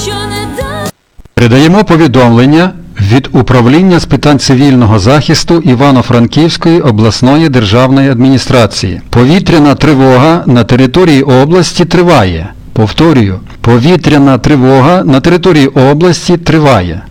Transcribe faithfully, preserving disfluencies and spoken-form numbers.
що не дасть. Передаємо повідомлення від Управління з питань цивільного захисту Івано-Франківської обласної державної адміністрації. Повітряна тривога на території області триває. Повторюю, повітряна тривога на території області триває.